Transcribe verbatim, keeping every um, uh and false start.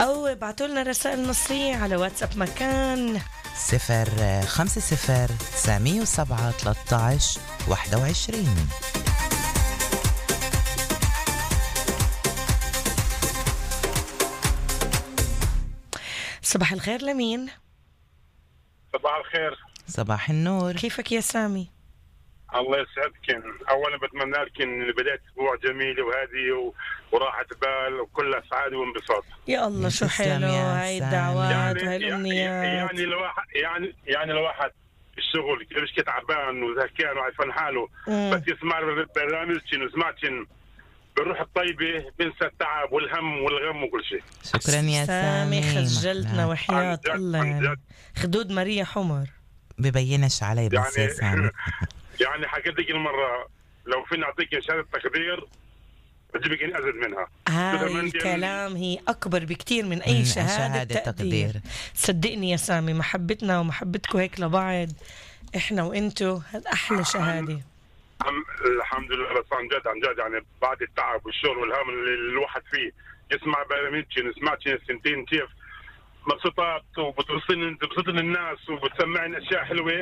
أو ابعتوا لنا رسائل نصية على واتساب مكان صفر خمسة صفر تسعمية وسبعة ثلاثة عشر واحد وعشرين. صباح الخير لمين؟ صباح الخير. صباح النور. كيفك يا سامي؟ الله يسعدك. اولا بتمنى لك ان بدايه اسبوع جميله وهاديه وراحه بال وكلها سعاده وانبساط. يا الله شو حلو هاي الدعوات وهاي الامنيات. يعني الواحد يعني يعني الواحد الشغل مش تعبان وزهقان وعارفان حاله، بس يسمع البرنامج وسمعتن بالروح الطيبه بنسى التعب والهم والغم وكل شيء. شكرا يا سامي. خجلتنا وحياة الله يعني. خدود ماريا حمر ببينش علي بس يعني يا سامي. يعني حكيت لك المره لو فيني اعطيك شهاده تقدير بجيبك اني ازيد منها. هاي الكلام هي اكبر بكتير من اي شهاده, شهادة تقدير. تقدير صدقني يا سامي، محبتنا ومحبتكم هيك لبعض احنا وانتو هذا احلى شهاده. الحمد لله. بس عن جد عن جد يعني بعد التعب والشغل والهم اللي الواحد فيه يسمع برامجكم سمعتي السنتين كيف مبسوطات وبتوصلني بتوصلني الناس وبتسمعني اشياء حلوه.